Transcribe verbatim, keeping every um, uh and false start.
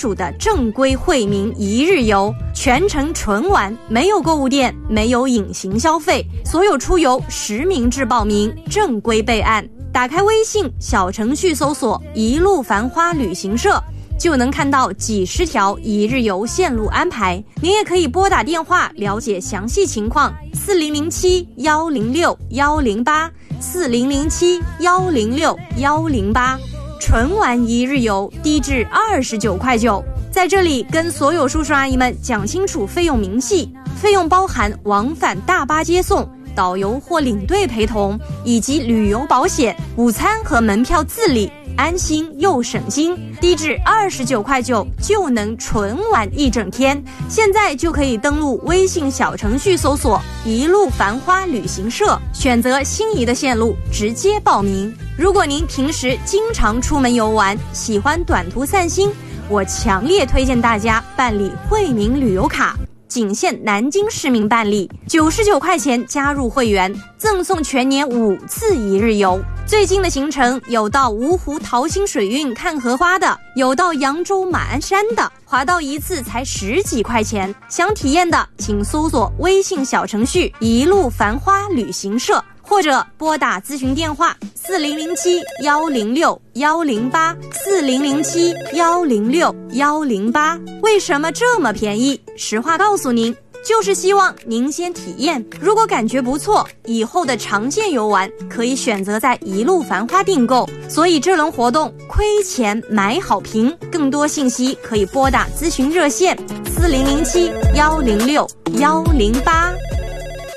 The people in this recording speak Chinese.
属的正规惠民一日游，全程纯玩，没有购物店，没有隐形消费，所有出游实名制报名，正规备案。打开微信小程序搜索一路繁花旅行社，就能看到几十条一日游线路安排。您也可以拨打电话了解详细情况，四零零七幺零六幺零八，四零零七幺零六幺零八。纯玩一日游，低至二十九块九。在这里跟所有叔叔阿姨们讲清楚费用明细，费用包含往返大巴接送、导游或领队陪同，以及旅游保险、午餐和门票自理，安心又省心，低至二十九块九就能纯玩一整天。现在就可以登录微信小程序搜索一路繁花旅行社，选择心仪的线路直接报名。如果您平时经常出门游玩，喜欢短途散心，我强烈推荐大家办理惠民旅游卡，仅限南京市民办理，九十九块钱加入会员，赠送全年五次一日游。最近的行程有到芜湖桃心水韵看荷花的，有到扬州马鞍山的，滑到一次才十几块钱。想体验的，请搜索微信小程序一路繁花旅行社，或者拨打咨询电话四零零七幺零六幺零八，四零零七幺零六幺零八。为什么这么便宜？实话告诉您，就是希望您先体验，如果感觉不错，以后的长线游玩可以选择在一路繁花订购。所以这轮活动亏钱买好评，更多信息可以拨打咨询热线四零零七幺零六幺零八。